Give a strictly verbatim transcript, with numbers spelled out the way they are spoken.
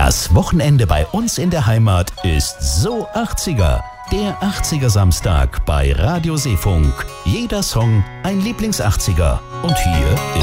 Das Wochenende bei uns in der Heimat ist so achtziger. Der achtziger Samstag bei Radio Seefunk. Jeder Song ein Lieblings-achtziger. Und hier